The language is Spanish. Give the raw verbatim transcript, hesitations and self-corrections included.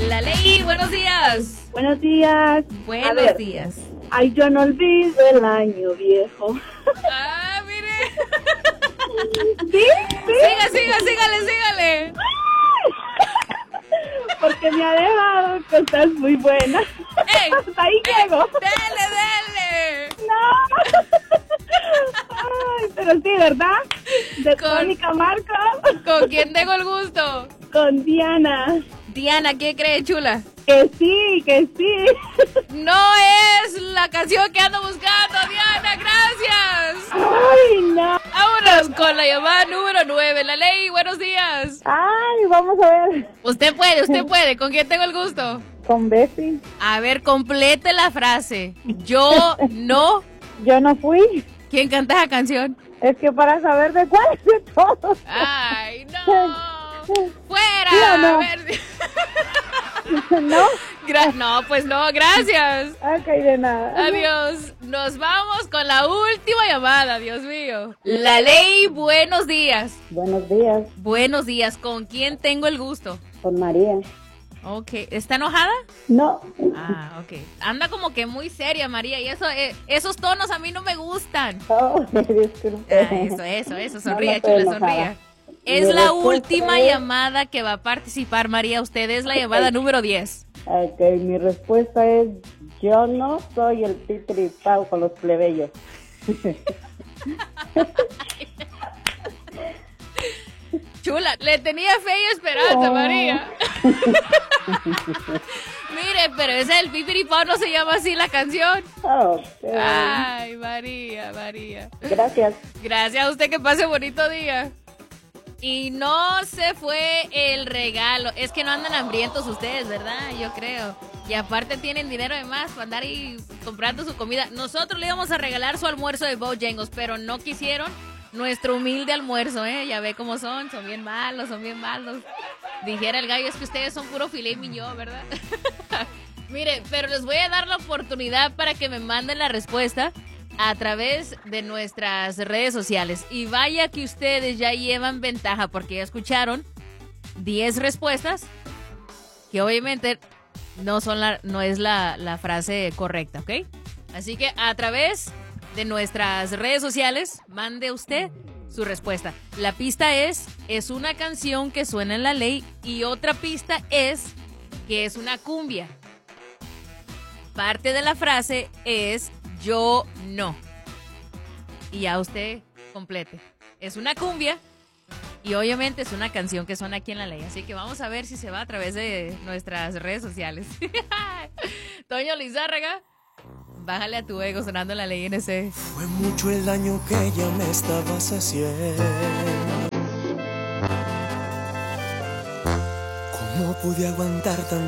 La Ley, buenos días. Buenos días. Buenos ver, días. Ay, yo no olvido el año viejo. Ah, mire. ¿Sí? ¿Sí? Siga, siga, sígale, sígale. Porque me ha dejado cosas muy buenas. Ey, Hasta ahí llego. Dele, dele. No. Ay, pero sí, ¿verdad? De Con- Tónica Marcos. ¿Con quién tengo el gusto? Con Diana. Diana, ¿qué cree, chula? Que sí, que sí. No es la canción que ando buscando, Diana, gracias. Ay, no. Vámonos con la llamada número nueve. La Ley, buenos días. Ay, vamos a ver. Usted puede, usted puede. ¿Con quién tengo el gusto? Con Bessie. A ver, complete la frase. Yo no. Yo no fui. ¿Quién canta esa canción? Es que para saber de cuál es de todos. Ay, no. Fuera. ¿Sí o no? A ver. ¿No? Gra- no, pues no, gracias. Ok, de nada. Adiós. Nos vamos con la última llamada, Dios mío. La Ley, buenos días. Buenos días, Buenos días. ¿Con quién tengo el gusto? con María. Ok. ¿Está enojada? No. Ah, ok. Anda como que muy seria, María. Y eso, eh, esos tonos a mí no me gustan. Oh, disculpe. Ah, eso, eso, eso. Sonría, No, no estoy chula, enojada. sonría. Es Mi la respuesta última es- llamada que va a participar, María. Usted es la llamada número diez. Ok, mi respuesta es: yo no soy el titripau con los plebeyos. Chula, le tenía fe y esperanza, Oh. María. Mire, pero ese del pipiripao no se llama así la canción. Ok. Ay, María, María. Gracias. Gracias a usted, que pase bonito día. Y no se fue el regalo. Es que no andan hambrientos ustedes, ¿verdad? Yo creo. Y aparte tienen dinero de más para andar ahí comprando su comida. Nosotros le íbamos a regalar su almuerzo de Bojangles, pero no quisieron nuestro humilde almuerzo, ¿eh? Ya ve cómo son, son bien malos, son bien malos. Dijera el gallo, es que ustedes son puro filet mignon, ¿verdad? Mire, pero les voy a dar la oportunidad para que me manden la respuesta a través de nuestras redes sociales. Y vaya que ustedes ya llevan ventaja, porque ya escucharon diez respuestas que obviamente no son la, no es la, la frase correcta, ¿ok? Así que a través de nuestras redes sociales, mande usted su respuesta. La pista es, es una canción que suena en La Ley, y otra pista es que es una cumbia. Parte de la frase es yo no. Y ya usted complete. Es una cumbia y obviamente es una canción que suena aquí en La Ley. Así que vamos a ver si se va a través de nuestras redes sociales. Toño Lizárraga, bájale a tu ego sonando en La Ley N S. Fue mucho el daño que ya me estabas haciendo. ¿Cómo pude aguantar tan